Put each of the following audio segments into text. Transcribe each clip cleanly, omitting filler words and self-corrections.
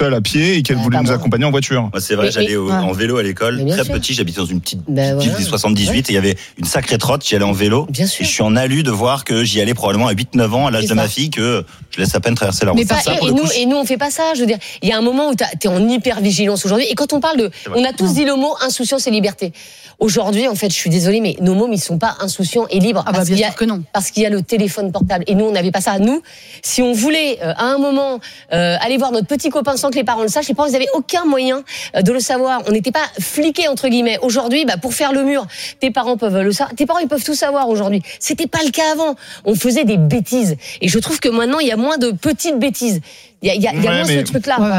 seule à pied et qu'elle voulait nous accompagner en voiture. Moi, c'est vrai, j'allais en vélo à l'école, très petit, j'habitais dans une petite ville des 78 et il y avait une sacrée trotte, j'y allais en vélo. Et je suis en alu de voir que j'y allais probablement à 8-9 ans, à l'âge de ma fille, que je laisse à peine traverser la route. Et nous, on fait pas ça. Je veux dire, il y a un moment où t'es en hyper-vigilance aujourd'hui. Et quand on parle on a tous dit le mot insouciance et liberté. Aujourd'hui, en fait, je suis désolée, mais nos mômes, ils sont pas insouciants et libres. Bien sûr que non. Parce qu'il y a le téléphone portable. Et nous, on n'avait pas ça. Nous, si on voulait, à un moment, aller voir notre petit copain sans que les parents le sachent, les parents, ils avaient aucun moyen de le savoir. On n'était pas fliqués, entre guillemets. Aujourd'hui, pour faire le mur, tes parents peuvent le savoir. Tes parents, ils peuvent tout savoir aujourd'hui. C'était pas le cas avant. On faisait des bêtises. Et je trouve que maintenant, il y a moins de petites bêtises. Il y a moins ce truc-là.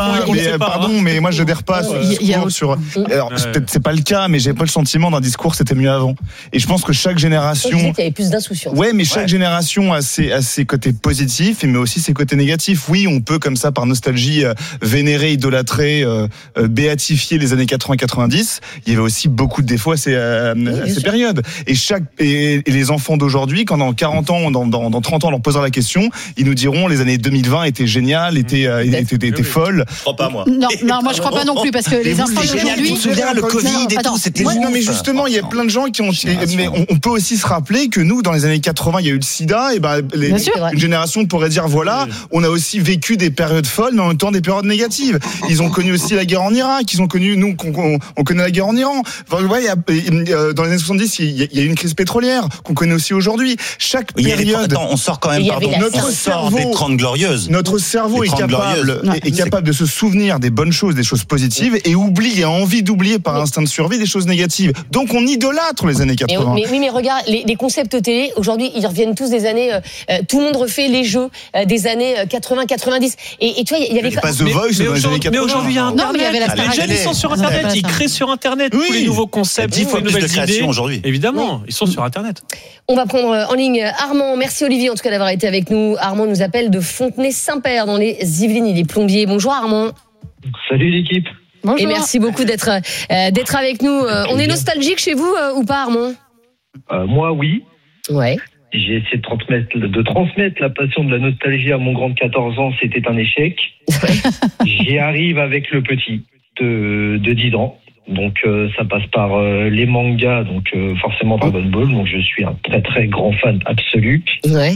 Mais moi, je n'adhère pas sur le discours alors, c'est pas le cas, mais j'ai pas le sentiment d'un discours c'était mieux avant. Et je pense que chaque génération. Il y avait plus d'insouciance. Ouais, mais chaque génération a ses côtés positifs, mais aussi ses côtés négatifs. Oui, on peut, comme ça, par nostalgie, vénérer, idolâtrer, béatifier les années 80-90. Il y avait aussi beaucoup de défauts à ces périodes. Et les enfants d'aujourd'hui, quand dans 40 ans, dans 30 ans, on leur posera la question, ils nous diront les années 2020 étaient géniales, étaient folles. Je crois pas, moi. Non, moi je crois pas non plus, parce que les enfants d'aujourd'hui. Tu te souviens, le Covid et tout, c'était non, mais justement, il y a plein de gens qui ont. Mais on peut aussi se rappeler que nous, dans les années 80, il y a eu le sida, et une génération pourrait dire voilà, on a aussi vécu des périodes folles, mais en même temps des périodes négatives. Ils ont connu aussi la guerre en Irak, ils ont connu, nous, on connaît la guerre en Iran. Enfin, dans les années 70, il y a eu une crise pétrolière qu'on connaît aussi aujourd'hui. Chaque période. On sort quand même, notre cerveau des 30 glorieuses. Notre cerveau est capable de se souvenir des bonnes choses, des choses positives, et a envie d'oublier par instinct de survie des choses négatives. Donc on idolâtre les années 80. Mais regarde, les concepts télé, aujourd'hui, ils reviennent tous des années. Tout le monde refait les jeux des années 80-90. Et tu vois, il y avait pas The Voice dans les années 80. Mais aujourd'hui, il y a Internet. Les jeunes, ils sont sur Internet. Ils créent sur Internet tous les nouveaux concepts, 10 fois les nouvelles idées. Aujourd'hui. Évidemment, ils sont sur Internet. On va prendre en ligne Armand. Merci Olivier, en tout cas, d'avoir été avec nous. Armand nous appelle de Fontenay-Saint-Père, dans les Yvelines. Il est plombier. Bonjour Armand. Salut l'équipe. Bonjour. Et merci beaucoup d'être avec nous. On est nostalgique chez vous ou pas, Armand ? Moi, oui. Ouais. J'ai essayé de transmettre la passion de la nostalgie à mon grand de 14 ans. C'était un échec. J'y arrive avec le petit de 10 ans. Donc ça passe par les mangas, donc forcément Dragon Ball. Donc je suis un très très grand fan absolu. Ouais.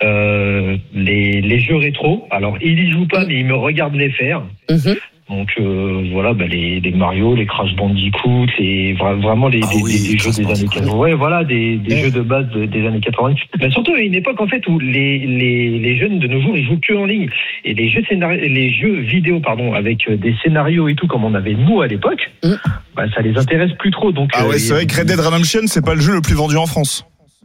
Les jeux rétro. Alors il y joue pas, mais il me regarde les faire. Donc voilà, les Mario, les Crash Bandicoot, vraiment les jeux des années 80. Ouais, voilà, des jeux de base des années 80. Mais surtout à une époque en fait où les jeunes de nos jours ils jouent que en ligne, et les jeux vidéo avec des scénarios et tout comme on avait nous à l'époque, ça les intéresse plus trop. Donc c'est vrai que Red Dead Redemption c'est pas le jeu le plus vendu en France.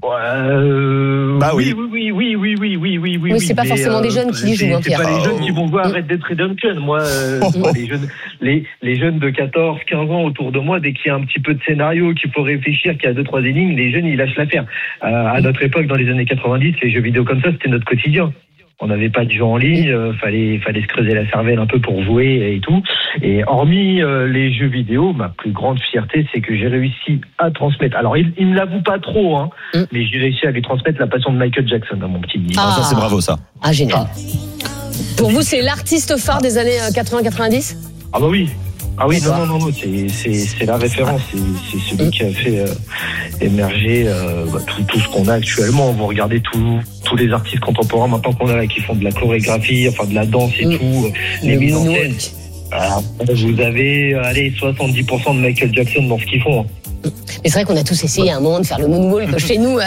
Oui. Oui, c'est pas forcément des jeunes qui y jouent. C'est pas les jeunes qui vont voir Red Dead Redemption. Moi, les jeunes de 14, 15 ans autour de moi, dès qu'il y a un petit peu de scénario, qu'il faut réfléchir, qu'il y a 2-3 énigmes, les jeunes, ils lâchent l'affaire. À notre époque, dans les années 90, les jeux vidéo comme ça, c'était notre quotidien. On n'avait pas de jeux en ligne, fallait se creuser la cervelle un peu pour jouer et tout. Et hormis les jeux vidéo, ma plus grande fierté, c'est que j'ai réussi à transmettre. Alors, il ne l'avoue pas trop, mais j'ai réussi à lui transmettre la passion de Michael Jackson à mon petit. Ça, c'est bravo, ça. Ah, génial. Pour vous, c'est l'artiste phare des années 80-90 ? Ah bah oui. Ah oui, non, c'est la référence, c'est celui qui a fait émerger tout ce qu'on a actuellement. Vous regardez tous les artistes contemporains maintenant qu'on a là, qui font de la chorégraphie, enfin de la danse et tout, les mises en scène. Vous avez 70% de Michael Jackson dans ce qu'ils font. Mais c'est vrai qu'on a tous essayé à un moment de faire le moonwalk chez nous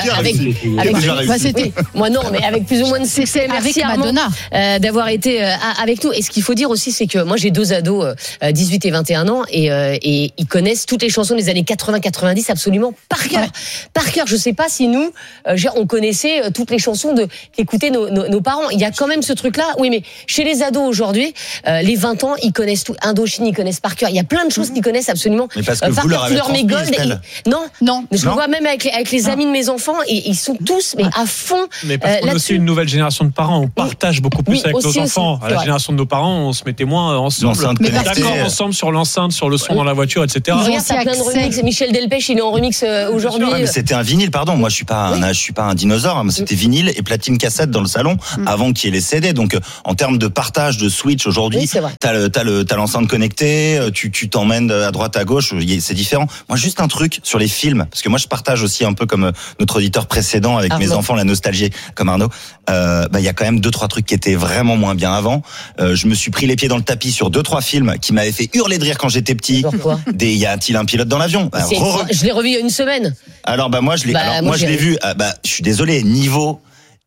moi non, mais avec plus ou moins de succès. Merci avec Madonna d'avoir été avec nous. Et ce qu'il faut dire aussi, c'est que moi j'ai 2 ados, 18 et 21 ans, et ils connaissent toutes les chansons des années 80-90 absolument par cœur. Par cœur. Je sais pas si nous, on connaissait toutes les chansons qu'écoutaient nos parents. Il y a quand même ce truc-là. Oui, mais chez les ados aujourd'hui, les 20 ans, ils connaissent tout. Indochine, ils connaissent par cœur. Il y a plein de choses qu'ils connaissent absolument. Mais parce que vous leur avez transmis, Non. Je le vois même avec les amis de mes enfants, et ils sont tous à fond. Mais parce qu'on est aussi une nouvelle génération de parents, on partage beaucoup plus avec nos enfants. À la génération de nos parents, on se mettait moins ensemble. D'accord, ensemble sur l'enceinte, sur le son dans la voiture, etc. Regarde, t'as plein de remix. Michel Delpech, il est en remix aujourd'hui. Mais c'était un vinyle, pardon. Moi, je suis pas un dinosaure. C'était vinyle et platine cassette dans le salon avant qu'il y ait les CD. Donc, en termes de partage, de switch aujourd'hui, t'as l'enceinte connectée, tu t'emmènes à droite à gauche, c'est différent. Moi, juste un truc sur les films, parce que moi, je partage aussi un peu comme notre auditeur précédent avec mes enfants la nostalgie, comme Arnaud. Il y a quand même 2-3 trucs qui étaient vraiment moins bien avant. Je me suis pris les pieds dans le tapis sur 2-3 films qui m'avaient fait hurler de rire quand j'étais petit. Pourquoi ? Y a-t-il un pilote dans l'avion ? Je l'ai revu il y a une semaine. Alors moi je l'ai vu. Je suis désolé, niveau.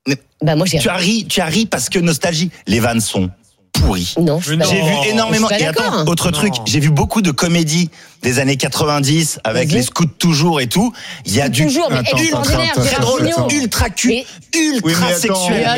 Tu as ri parce que nostalgie. Les vannes sont pourries. Non, j'ai vu énormément. Et attends, autre truc, j'ai vu beaucoup de comédies des années 90 avec les scouts toujours et tout. Il y a du très drôle, ultra cul, ultra sexuel. Et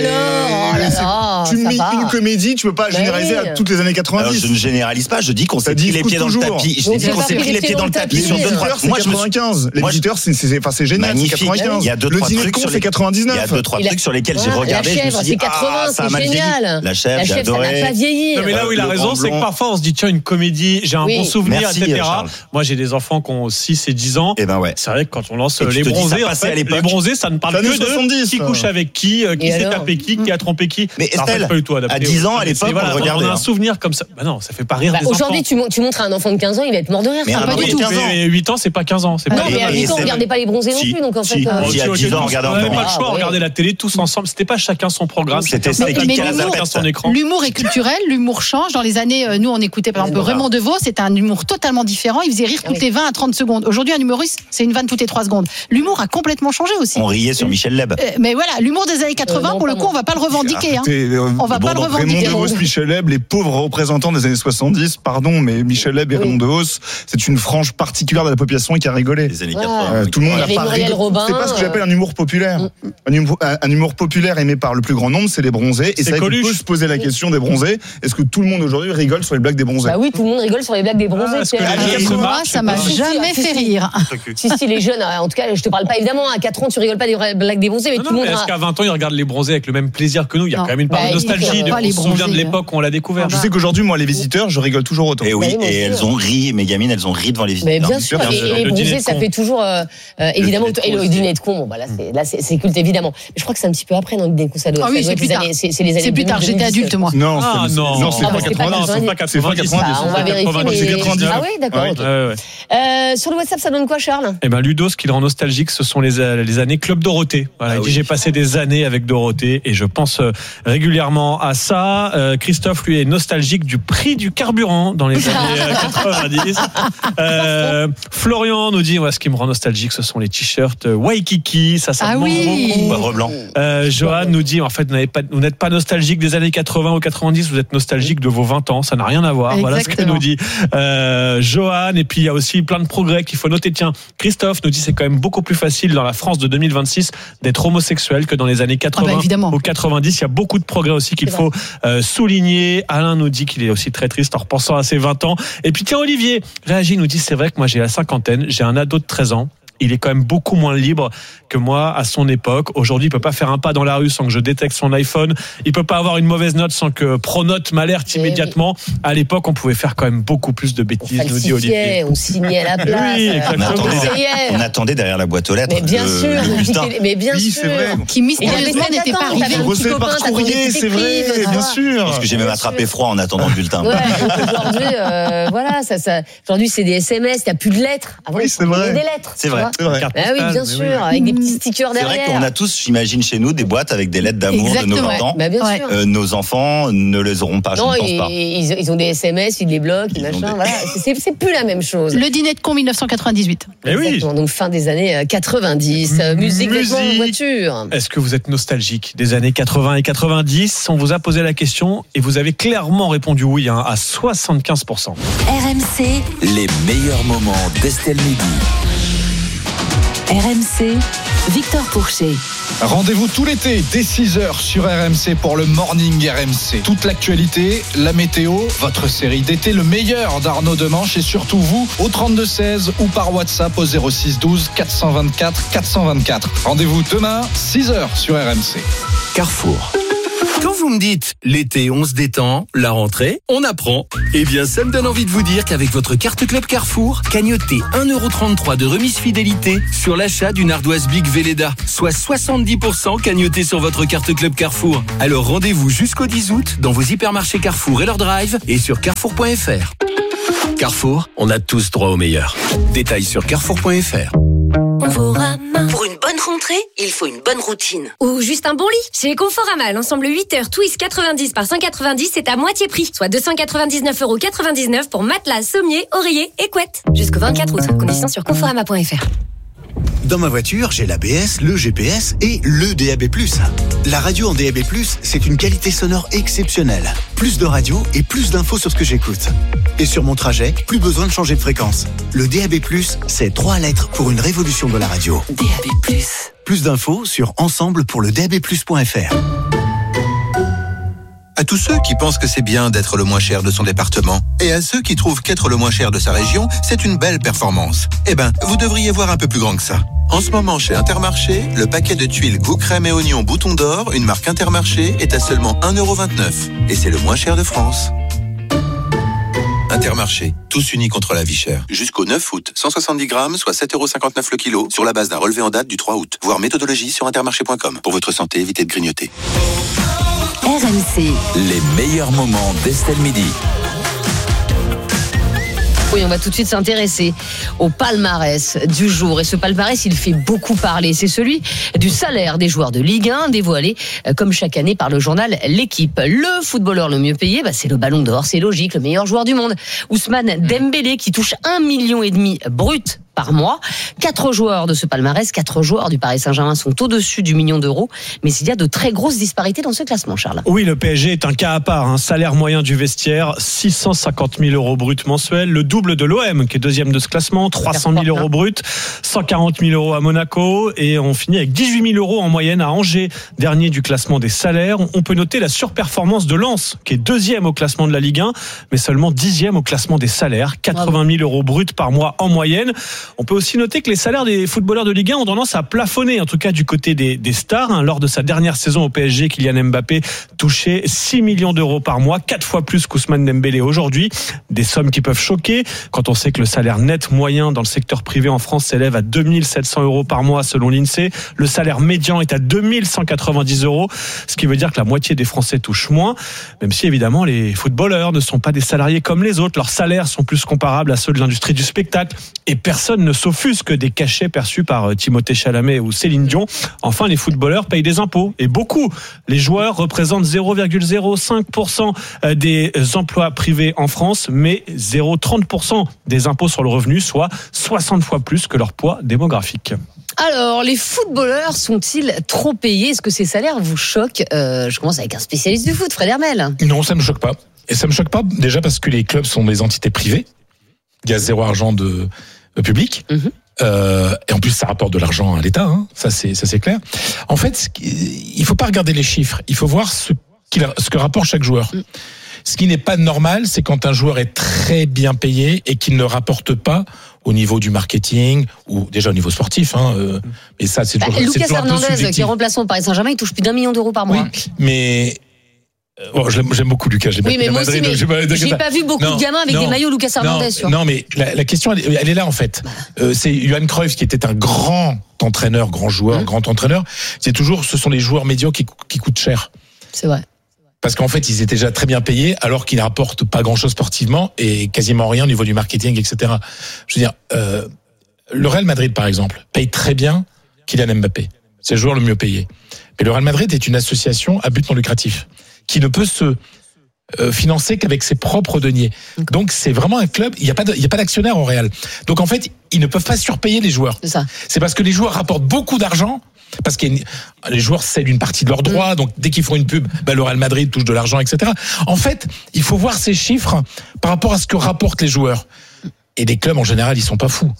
alors, tu mets une comédie, tu peux pas généraliser à toutes les années 90. Alors, je ne généralise pas, je dis qu'on s'est pris les pieds dans le tapis. Je dis qu'on s'est pris les pieds dans le tapis sur 2-3. Moi, 95. Les visiteurs, c'est génial. Magnifique. 95. Il y a 2-3 trucs sur c'est 99. Il y a 2-3 trucs sur lesquels j'ai regardé. La chèvre, c'est 80, c'est génial. La chèvre, j'ai adoré. Ça n'a pas vieilli. Non, mais là où il a raison, c'est que parfois on se dit tiens, une comédie, j'ai un bon souvenir, etc. Moi, j'ai des enfants qui ont 6 et 10 ans. C'est vrai que quand on lance les bronzés, les bronzés, ça ne parle que de qui couche avec qui s'est tapé qui a trompé qui. Mais Estelle, à 10 ans, à l'époque, on regardait. On a un souvenir comme ça. Non, ça fait pas rire les enfants. Aujourd'hui, tu montres à un enfant de 15 ans, il va être mort de rire. Pas du tout. Mais 8 ans, c'est pas 15 ans. Non, mais à 8 ans, on regardait pas les bronzés non plus. Donc en fait, à 10 ans, on regardait. On n'avait pas le choix, on regardait la télé tous ensemble. C'était pas chacun son programme. C'était chacun son écran. L'humour est culturel, l'humour change. Dans les années, nous, on écoutait par exemple Raymond Devos, c'était un humour totalement différent. Il faisait rire toutes les 20 à 30 secondes. Aujourd'hui, un humoriste, c'est une vanne toutes les 3 secondes. L'humour a complètement changé aussi. On riait sur Michel Leb. Mais voilà, l'humour des années 80, pour le coup, on va pas le revendiquer. On va pas le revendiquer. Raymond Devos, Michel Leb, les pauvres représentants des années 70, pardon, mais Michel Leb et Raymond Devos, c'est une frange particulière de la population qui a rigolé. Les années 80. Tout le monde n'a pas rigolé. C'est pas ce que j'appelle un humour populaire. Un humour populaire aimé par le plus grand nombre, c'est les bronzés. Et c'est vrai qu'on peut se poser la question des bronzés. Est-ce que tout le monde aujourd'hui rigole sur les blagues des bronzés ? Bah oui, tout le monde rigole sur les blagues des bronzés. Moi, ça m'a jamais fait rire. Si, les jeunes, en tout cas, je te parle pas évidemment, à 4 ans, tu rigoles pas des blagues des bronzés, mais tout le monde. Est-ce qu'à 20 ans, ils regardent les bronzés avec le même plaisir que nous ? Il y a quand même une part de nostalgie. On se souvient de l'époque où on l'a découvert. Je sais qu'aujourd'hui, moi, les visiteurs, je rigole toujours autant. Et oui, et elles ont ri, mes gamines, elles ont ri devant les visiteurs. Mais bien sûr, et les bronzés, ça fait toujours, évidemment, et le dîner de con, bon, bah là, c'est culte, évidemment. Mais je crois que c'est un petit peu après, dans le dîner de con, ça doit être les années. C'est les années. C'est plus tard, j'étais adulte, moi. Non, c'est pas 90. C'est pas 90. On va vérifier. Ah oui, d'accord. Sur le WhatsApp, ça donne quoi, Charles ? Eh ben, Ludo, ce qui le rend nostalgique, ce sont les années Club Dorothée. Voilà, j'ai passé des années avec Dorothée et je pense régulièrement à ça. Christophe, lui, est nostalgique du prix du carburant dans les années 90. Florian nous dit, ce qui me rend nostalgique, ce sont les t-shirts Waikiki. Ça me manque beaucoup. Blanc. Johan nous dit, en fait, vous n'êtes pas nostalgique des années 80 ou 90, vous êtes nostalgique de vos 20 ans. Ça n'a rien à voir. Exactement. Voilà ce que nous dit Johan. Et puis, il y a aussi plein de progrès qu'il faut noter. Tiens, Christophe nous dit, c'est quand même beaucoup plus facile dans la France de 2026 d'être homosexuel que dans les années 80 ou 90. Il y a beaucoup de progrès aussi qu'il faut souligner. Alain nous dit qu'il est aussi très triste en repensant à ses 20 ans. Et puis, tiens, Olivier réagit, nous dit, c'est vrai que moi, j'ai la cinquantaine, j'ai un ado de 13 ans. Il est quand même beaucoup moins libre que moi à son époque. Aujourd'hui, il peut pas faire un pas dans la rue sans que je détecte son iPhone. Il peut pas avoir une mauvaise note sans que Pronote m'alerte immédiatement. À l'époque, on pouvait faire quand même beaucoup plus de bêtises, nous dit Olivier. On signait à la place. On attendait derrière la boîte aux lettres. Mais bien sûr. Mais bien sûr. C'est vrai. Qui mystérieusement n'était pas arrivé. Recevez par courrier, c'est vrai. Bien sûr. Parce que j'ai même attrapé froid en attendant le bulletin. Aujourd'hui, voilà, aujourd'hui, c'est des SMS. Il n'y a plus de lettres. Avant, il y avait des lettres. C'est vrai. Ah oui, bien sûr, avec des petits stickers derrière. C'est vrai qu'on a tous, j'imagine, chez nous, des boîtes avec des lettres d'amour de nos 20 ans. Bah, bien sûr. Nos enfants ne les auront pas, je ne pense pas. Ils ont des SMS, ils les bloquent, machin. Voilà. C'est plus la même chose. Le dîner de con 1998. Exactement, donc fin des années 90. Musique, vêtements, voiture. Est-ce que vous êtes nostalgique des années 80 et 90 ? On vous a posé la question et vous avez clairement répondu oui à 75%. RMC, les meilleurs moments d'Estelle Midi. RMC, Victor Pourchet. Rendez-vous tout l'été dès 6h sur RMC pour le Morning RMC. Toute l'actualité, la météo, votre série d'été, le meilleur d'Arnaud Demanche et surtout vous au 32-16 ou par WhatsApp au 06 12 424 424. Rendez-vous demain 6h sur RMC. Carrefour. Quand vous me dites l'été on se détend, la rentrée on apprend, eh bien ça me donne envie de vous dire qu'avec votre carte Club Carrefour, cagnotez 1,33€ de remise fidélité sur l'achat d'une ardoise Big Velleda, soit 70% cagnoté sur votre carte Club Carrefour. Alors rendez-vous jusqu'au 10 août dans vos hypermarchés Carrefour et leur drive et sur carrefour.fr. Carrefour, on a tous droit au meilleur. Détails sur carrefour.fr. Pour une bonne rentrée, il faut une bonne routine. Ou juste un bon lit. Chez Conforama, l'ensemble 8 heures Twist 90 par 190 c'est à moitié prix. Soit 299,99€ pour matelas, sommier, oreiller et couette. Jusqu'au 24 août. Conditions sur conforama.fr. Dans ma voiture, j'ai l'ABS, le GPS et le DAB+. La radio en DAB+, c'est une qualité sonore exceptionnelle. Plus de radio et plus d'infos sur ce que j'écoute. Et sur mon trajet, plus besoin de changer de fréquence. Le DAB+, c'est 3 lettres pour une révolution de la radio. DAB+. Plus d'infos sur ensemble-pour-le-DAB+.fr. À tous ceux qui pensent que c'est bien d'être le moins cher de son département, et à ceux qui trouvent qu'être le moins cher de sa région, c'est une belle performance. Eh ben, vous devriez voir un peu plus grand que ça. En ce moment, chez Intermarché, le paquet de tuiles goût crème et oignon bouton d'or, une marque Intermarché, est à seulement 1,29€. Et c'est le moins cher de France. Intermarché, tous unis contre la vie chère. Jusqu'au 9 août, 170 grammes, soit 7,59€ le kilo, sur la base d'un relevé en date du 3 août. Voir méthodologie sur intermarché.com. Pour votre santé, évitez de grignoter. RMC. Les meilleurs moments d'Estelle Midi. Oui, on va tout de suite s'intéresser au palmarès du jour. Et ce palmarès, il fait beaucoup parler. C'est celui du salaire des joueurs de Ligue 1, dévoilé comme chaque année par le journal L'Équipe. Le footballeur le mieux payé, c'est le Ballon d'Or. C'est logique, le meilleur joueur du monde. Ousmane Dembélé, qui touche 1,5 million brut par mois. 4 joueurs de ce palmarès, 4 joueurs du Paris Saint-Germain sont au-dessus du million d'euros. Mais il y a de très grosses disparités dans ce classement, Charles. Oui, le PSG est un cas à part. Un salaire moyen du vestiaire, 650 000 euros brut mensuels. Le double de l'OM, qui est deuxième de ce classement, 300 000 euros brut, 140 000 euros à Monaco. Et on finit avec 18 000 euros en moyenne à Angers, dernier du classement des salaires. On peut noter la surperformance de Lens, qui est deuxième au classement de la Ligue 1, mais seulement 10e au classement des salaires. 80 000 euros brut par mois en moyenne. On peut aussi noter que les salaires des footballeurs de Ligue 1 ont tendance à plafonner, en tout cas du côté des stars. Lors de sa dernière saison au PSG, Kylian Mbappé touchait 6 millions d'euros par mois, 4 fois plus qu'Ousmane Dembélé aujourd'hui. Des sommes qui peuvent choquer quand on sait que le salaire net moyen dans le secteur privé en France s'élève à 2 700 euros par mois selon l'INSEE. Le salaire médian est à 2 190 euros, ce qui veut dire que la moitié des Français touchent moins, même si évidemment les footballeurs ne sont pas des salariés comme les autres. Leurs salaires sont plus comparables à ceux de l'industrie du spectacle et personne ne s'offusque des cachets perçus par Timothée Chalamet ou Céline Dion. Enfin, les footballeurs payent des impôts, et beaucoup. Les joueurs représentent 0,05% des emplois privés en France, mais 0,30% des impôts sur le revenu, soit 60 fois plus que leur poids démographique. Alors, les footballeurs sont-ils trop payés ? Est-ce que ces salaires vous choquent ? Je commence avec un spécialiste du foot, Fred Hermel. Non, ça ne me choque pas. Et ça ne me choque pas déjà parce que les clubs sont des entités privées. Il y a zéro argent de public. Et en plus, ça rapporte de l'argent à l'État. Ça c'est clair. En fait, il faut pas regarder les chiffres. Il faut voir ce que rapporte chaque joueur. Ce qui n'est pas normal, c'est quand un joueur est très bien payé et qu'il ne rapporte pas au niveau du marketing ou déjà au niveau sportif. Mais ça, c'est toujours. Lucas Hernandez, qui est remplaçant au Paris Saint-Germain, il touche plus d'1 million d'euros par mois. Oui, mais j'aime beaucoup Lucas. Oui, mais moi aussi, j'ai pas vu beaucoup de gamins avec des maillots Lucas Hernandez. Non, mais la question, elle est là en fait. C'est Johan Cruyff qui était un grand entraîneur, grand joueur, grand entraîneur. C'est toujours, ce sont les joueurs médiocres qui coûtent cher. C'est vrai. Parce qu'en fait, ils étaient déjà très bien payés, alors qu'ils n'apportent pas grand-chose sportivement et quasiment rien au niveau du marketing, etc. Je veux dire, le Real Madrid, par exemple, paye très bien Kylian Mbappé. C'est le joueur le mieux payé. Mais le Real Madrid est une association à but non lucratif qui ne peut se financer qu'avec ses propres deniers. Donc c'est vraiment un club, il n'y a pas d'actionnaire au Real. Donc en fait, ils ne peuvent pas surpayer les joueurs. C'est ça. C'est parce que les joueurs rapportent beaucoup d'argent, parce que les joueurs cèdent une partie de leurs droits, donc dès qu'ils font une pub, le Real Madrid touche de l'argent, etc. En fait, il faut voir ces chiffres par rapport à ce que rapportent les joueurs. Et les clubs, en général, ils sont pas fous.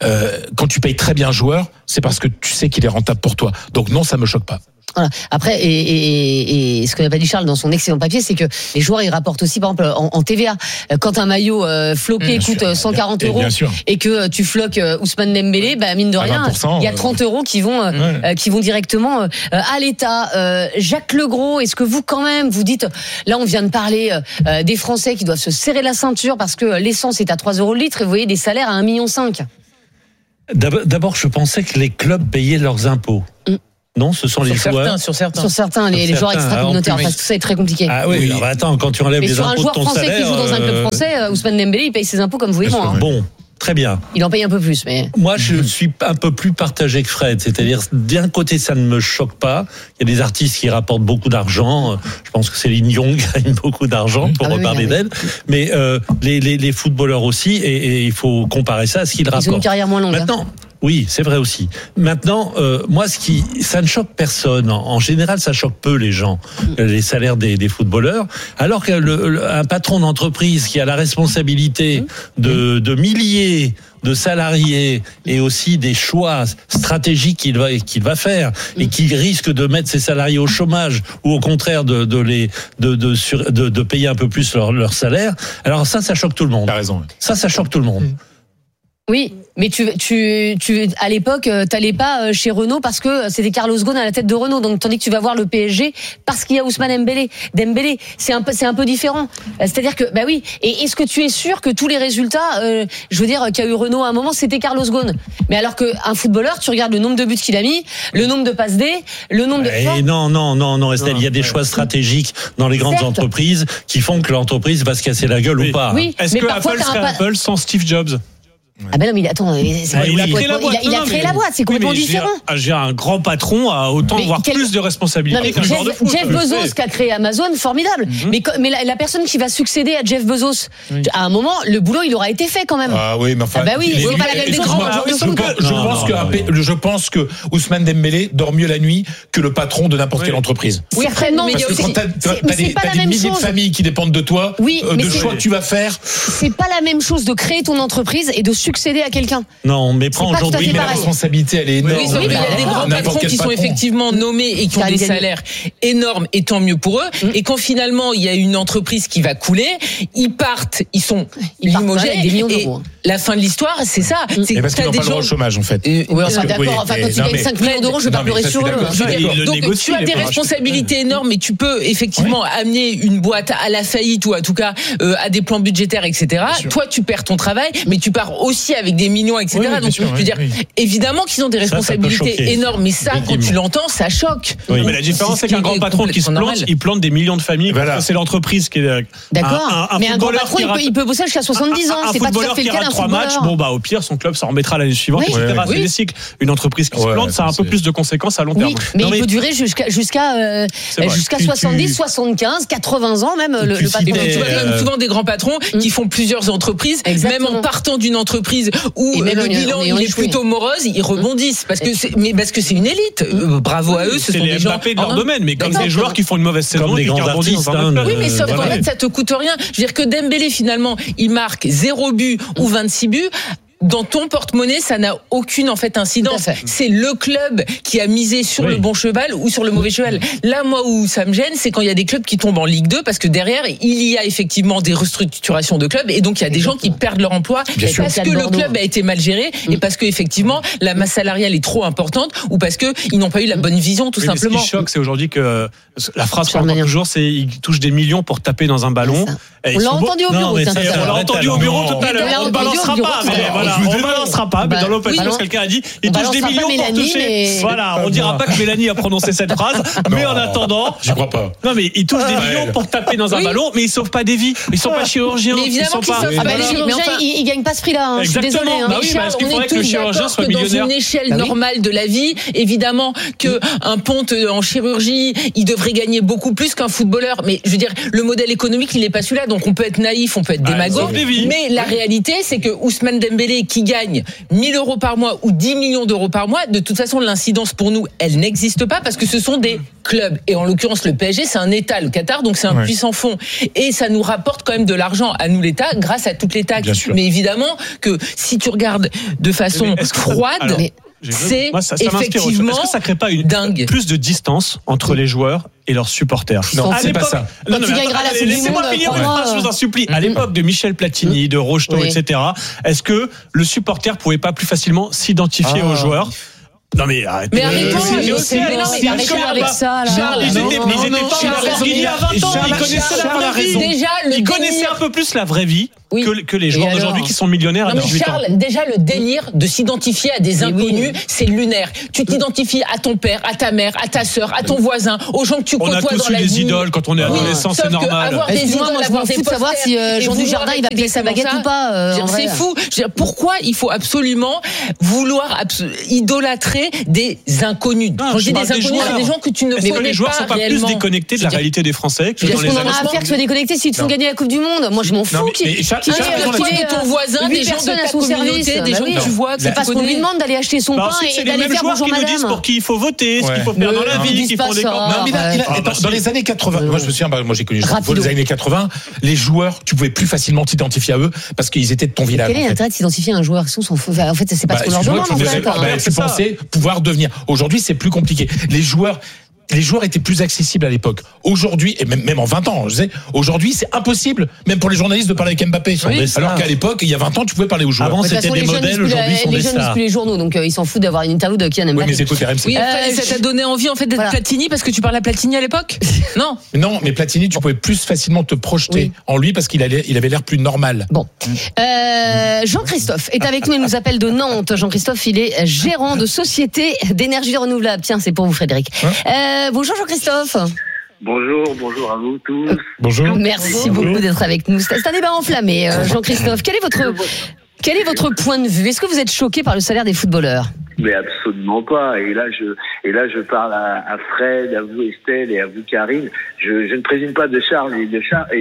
quand tu payes très bien un joueur, c'est parce que tu sais qu'il est rentable pour toi. Donc non, ça me choque pas. Voilà. Après, et ce que n'a pas dit Charles dans son excellent papier, c'est que les joueurs, ils rapportent aussi, par exemple, en TVA. Quand un maillot floqué coûte 140 euros et que tu floques Ousmane Dembélé, mine de rien, il y a 30 euros qui vont directement à l'État. Jacques Legros, est-ce que vous, quand même, vous dites, là, on vient de parler des Français qui doivent se serrer la ceinture parce que l'essence est à 3 euros le litre et vous voyez des salaires à 1,5 million. D'abord, je pensais que les clubs payaient leurs impôts. Non, ce sont les joueurs. Sur certains, les joueurs extra-communautaires. Parce que tout ça est très compliqué. Ah oui, alors attends, quand tu enlèves les impôts de ton salaire... Mais sur un joueur français qui joue dans un club français, Ousmane Dembélé, il paye ses impôts comme vous et moi. Bon, très bien. Il en paye un peu plus, mais... Moi, je suis un peu plus partagé que Fred. C'est-à-dire, d'un côté, ça ne me choque pas. Il y a des artistes qui rapportent beaucoup d'argent. Je pense que Céline Dion gagne beaucoup d'argent, pour reparler d'elle. Mais les footballeurs aussi, et il faut comparer ça à ce qu'ils rapportent. Ils ont une carrière moins longue. Maintenant... Oui, c'est vrai aussi. Maintenant, moi, ça ne choque personne. En général, ça choque peu les gens, les salaires des footballeurs. Alors qu'un patron d'entreprise qui a la responsabilité de milliers de salariés et aussi des choix stratégiques qu'il va faire et qui risque de mettre ses salariés au chômage ou au contraire de payer un peu plus leur salaire. Alors ça choque tout le monde. T'as raison. Ça choque tout le monde. Oui, mais tu à l'époque, t'allais pas chez Renault parce que c'était Carlos Ghosn à la tête de Renault. Donc tandis que tu vas voir le PSG parce qu'il y a Ousmane Dembélé, c'est un peu différent. C'est-à-dire que oui. Et est-ce que tu es sûr que tous les résultats, je veux dire, qu'il y a eu Renault à un moment, c'était Carlos Ghosn. Mais alors que un footballeur, tu regardes le nombre de buts qu'il a mis, le nombre de passes D, le nombre de. Non, Estelle, il y a des choix stratégiques dans les grandes entreprises qui font que l'entreprise va se casser la gueule ou pas. Oui, est-ce que Apple serait Apple sans Steve Jobs? Ah ben non, mais attends, il a créé la boîte, c'est complètement différent. J'ai un grand patron à autant voire plus de responsabilités qu'un joueur de foot. Jeff Bezos qui a créé Amazon, formidable. Mais la personne qui va succéder à Jeff Bezos, à un moment, le boulot il aura été fait quand même. Ah oui, mais enfin. Bah oui, c'est pas la même des grands joueurs de foot. Je pense que Ousmane Dembélé dort mieux la nuit que le patron de n'importe quelle entreprise. Oui, certainement. Parce que quand t'as des milliers de familles qui dépendent de toi, de choix que tu vas faire. C'est pas la même chose de créer ton entreprise et de succéder à quelqu'un. Non, mais prends aujourd'hui, mais la responsabilité, elle est énorme. Oui, il y a des grands patrons qui sont effectivement nommés et qui ont des salaires énormes, et tant mieux pour eux. Et quand finalement il y a une entreprise qui va couler, ils partent, ils sont limogés. Des millions d'euros. La fin de l'histoire, c'est ça. C'est parce qu'ils n'ont pas le droit au chômage, en fait. Oui, d'accord. Enfin, quand tu gagnes 5 millions d'euros, je vais pas pleurer sur eux. Donc, tu as des responsabilités énormes, et tu peux effectivement amener une boîte à la faillite ou en tout cas à des plans budgétaires, etc. Toi, tu perds ton travail, mais tu pars aussi avec des millions, etc. Donc, je veux dire, évidemment qu'ils ont des responsabilités énormes, mais ça, quand tu l'entends, ça choque. Mais la différence, c'est qu'un grand patron qui se plante, il plante des millions de familles. C'est l'entreprise qui est. D'accord. Mais un grand patron, il peut bosser jusqu'à 70 ans. C'est pas tout à fait le cas d'un 3 matchs, au pire, son club s'en remettra l'année suivante, etc. C'est des cycles. Une entreprise qui se plante, ça a un peu plus de conséquences à long terme. Mais il peut durer jusqu'à 70, 75, 80 ans même, le patron. Tu vois quand même souvent des grands patrons qui font plusieurs entreprises, même en partant d'une entreprise où le bilan il est plutôt morose, ils rebondissent parce que c'est une élite. Bravo à eux, ce sont des gens de leur domaine, mais comme des joueurs qui font une mauvaise saison, des grands artistes. Oui, mais sauf qu'en fait, ça te coûte rien. Je veux dire que Dembélé finalement, il marque 0 but ou 26 buts. Dans ton porte-monnaie, ça n'a aucune en fait incidence. C'est le club qui a misé sur le bon cheval ou sur le mauvais cheval. Là, moi, où ça me gêne, c'est quand il y a des clubs qui tombent en Ligue 2 parce que derrière, il y a effectivement des restructurations de clubs et donc il y a des gens qui perdent leur emploi parce que le club a été mal géré et parce que effectivement la masse salariale est trop importante ou parce que ils n'ont pas eu la bonne vision tout simplement. Ce qui choque, c'est aujourd'hui que la phrase qu'on entend toujours, c'est ils touchent des millions pour taper dans un ballon. On l'a entendu au bureau. On l'a entendu au bureau tout à l'heure. On ne balancera pas. On ne balancera pas, mais dans l'Open Press, quelqu'un a dit il touche des millions pour toucher. Voilà, on dira pas que Mélanie a prononcé cette phrase, mais en attendant. Je crois pas. Non, mais il touche des millions pour taper dans un ballon, mais ils sauvent pas des vies. Ils sont pas chirurgiens. Mais évidemment qu'ils sauvent pas. Les chirurgiens, ils gagnent pas ce prix-là. Je suis désolée. Bah oui, parce qu'il faudrait que le chirurgien soit millionnaire. Dans une échelle normale de la vie, évidemment qu'un ponte en chirurgie, il devrait gagner beaucoup plus qu'un footballeur. Mais je veux dire, le modèle économique, il n'est pas celui-là. Donc on peut être naïf, on peut être démagogue. Mais la réalité, c'est que Ousmane Dembélé, Dembélé qui gagne 1 000 € par mois ou 10 millions d'euros par mois, de toute façon, l'incidence pour nous, elle n'existe pas parce que ce sont des clubs. Et en l'occurrence, le PSG, c'est un État, le Qatar, donc c'est un puissant fonds. Et ça nous rapporte quand même de l'argent à nous, l'État, grâce à toutes les taxes. Mais évidemment que si tu regardes de façon froide... C'est effectivement est-ce que ça crée pas plus de distance entre les joueurs et leurs supporters? Non, c'est pas ça. Laissez-moi finir une phrase, je vous en supplie. À l'époque de Michel Platini, de Rocheteau, etc., est-ce que le supporter pouvait pas plus facilement s'identifier aux joueurs? Non mais arrêtez. Mais arrêtez avec ça. Charles, ils étaient pas il y a 20 ans, ils connaissaient la vraie vie. Ils connaissaient un peu plus la vraie vie que les joueurs d'aujourd'hui qui sont millionnaires à 18 ans. Charles, déjà le délire de s'identifier à des inconnus, c'est lunaire. Tu t'identifies à ton père, à ta mère, à ta sœur, à ton voisin, aux gens que tu côtoies dans la vie. On a tous eu des idoles quand on est adolescent, c'est normal. Excuse-moi, moi je m'en fous de savoir si Jean Dujardin il va payer sa baguette ou pas. C'est fou. Pourquoi il faut absolument vouloir idolâtrer des inconnus? Quand je dis des inconnus, c'est des gens que tu ne connais pas. Est-ce que les joueurs sont pas plus déconnectés de la réalité des Français que dans les années 60? Qu'est-ce qu'on en a à faire que soient déconnectés s'ils te font gagner la Coupe du Monde? Moi je m'en fous. Ton voisin, des gens de ta communauté, des gens que tu vois. C'est parce qu'on lui demande d'aller acheter son pain et d'aller faire bonjour madame. C'est les mêmes joueurs qui nous disent pour qui il faut voter, ce qu'il faut faire dans la vie, qui font des dans les années 80, moi je me souviens, moi j'ai connu les années 80, les joueurs, tu pouvais plus facilement t'identifier à eux parce qu'ils étaient de ton village. Quel est l'intérêt de s'identifier à un joueur? En fait, c'est pas ce qu'on leur demande. Tu pensais pouvoir devenir. Aujourd'hui, c'est plus compliqué. Les joueurs étaient plus accessibles à l'époque. Aujourd'hui, et même en 20 ans, je sais, aujourd'hui, c'est impossible, même pour les journalistes, de parler avec Mbappé. Alors qu'à l'époque, il y a 20 ans, tu pouvais parler aux joueurs. Avant, c'était des modèles, aujourd'hui, sont des stars. Les jeunes lisent plus les journaux, donc ils s'en foutent d'avoir une interview de Kylian Mbappé. Oui, mais c'est côté RMC. Oui, ça t'a donné envie, en fait, d'être Platini parce que tu parlais à Platini à l'époque? Non. Non, mais Platini, tu pouvais plus facilement te projeter en lui parce qu'il avait l'air plus normal. Bon. Jean-Christophe est avec nous, il nous appelle de Nantes. Jean-Christophe, il est gérant de société d'énergie renouvelable. Tiens, c'est pour vous, Frédéric. Bonjour, Jean-Christophe. Bonjour à vous tous. Bonjour. Merci beaucoup d'être avec nous. C'est un débat enflammé, Jean-Christophe. Quel est votre point de vue? Est-ce que vous êtes choqué par le salaire des footballeurs? Mais absolument pas. Et là, je parle à Fred, à vous Estelle et à vous Karine. Je ne présume pas de Charles et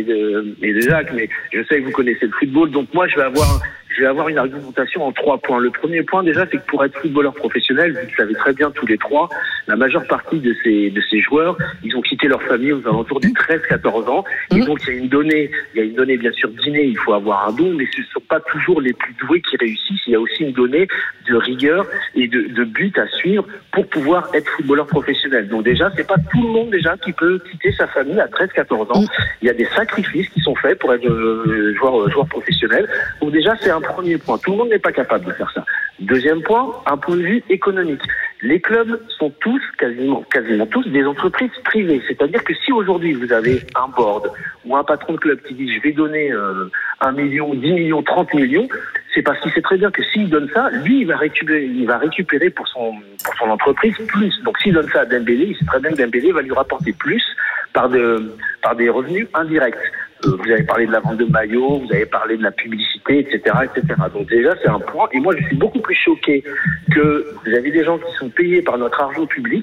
de Jacques, mais je sais que vous connaissez le football. Donc moi, je vais avoir une argumentation en 3 points. Le premier point, déjà, c'est que pour être footballeur professionnel, vous le savez très bien tous les 3, la majeure partie de ces joueurs, ils ont quitté leur famille aux alentours des 13-14 ans. Et donc, il y a une donnée bien sûr d'inné, il faut avoir un don, mais ce ne sont pas toujours les plus doués qui réussissent. Il y a aussi une donnée de rigueur et de but à suivre pour pouvoir être footballeur professionnel. Donc déjà, c'est pas tout le monde déjà qui peut quitter sa famille à 13-14 ans. Il y a des sacrifices qui sont faits pour être joueur professionnel. Donc déjà, c'est un premier point. Tout le monde n'est pas capable de faire ça. Deuxième point, un point de vue économique. Les clubs sont tous, quasiment tous, des entreprises privées. C'est-à-dire que si aujourd'hui vous avez un board ou un patron de club qui dit je vais donner 1 million, 10 millions, 30 millions, c'est parce qu'il sait très bien que s'il donne ça, lui, il va récupérer pour son entreprise plus. Donc s'il donne ça à Dembélé, il sait très bien que Dembélé va lui rapporter plus par des revenus indirects. Vous avez parlé de la vente de maillots, vous avez parlé de la publicité, etc., etc. Donc déjà, c'est un point. Et moi, je suis beaucoup plus choqué que vous avez des gens qui sont payés par notre argent public,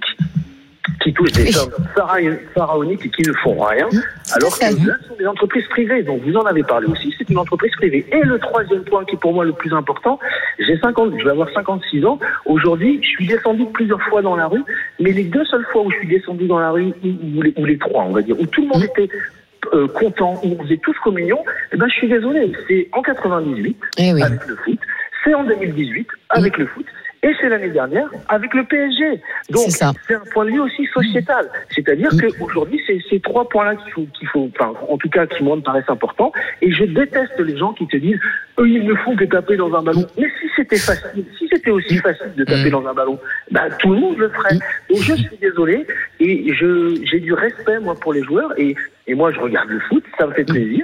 qui touchent des sommes pharaoniques et qui ne font rien, alors que là, ce sont des entreprises privées. Donc vous en avez parlé aussi, c'est une entreprise privée. Et le troisième point qui est pour moi le plus important, je vais avoir 56 ans. Aujourd'hui, je suis descendu plusieurs fois dans la rue, mais les 2 seules fois où je suis descendu dans la rue, ou les 3, on va dire, où tout le monde était content, où on faisait tous communion, je suis désolé, c'est en 98 avec le foot, c'est en 2018 avec le foot, et c'est l'année dernière avec le PSG. Donc c'est un point de vue aussi sociétal. C'est-à-dire qu'aujourd'hui, c'est ces 3 points-là qu'il faut, enfin, en tout cas, qui moi me paraissent importants. Et je déteste les gens qui te disent eux, ils ne font que taper dans un ballon. Mais si c'était aussi facile de taper dans un ballon, tout le monde le ferait. Donc je suis désolé, et j'ai du respect moi pour les joueurs, et moi je regarde le foot, ça me fait plaisir.